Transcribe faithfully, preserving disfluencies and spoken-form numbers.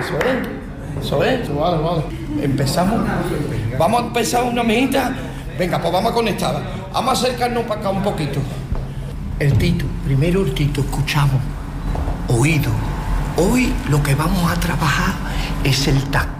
Eso es, eso es, vale, vale. Empezamos, vamos a empezar una mijita. Venga, pues vamos a conectar. Vamos a acercarnos para acá un poquito. El Tito, primero el Tito, escuchamos. Oído. Hoy lo que vamos a trabajar es el tacto.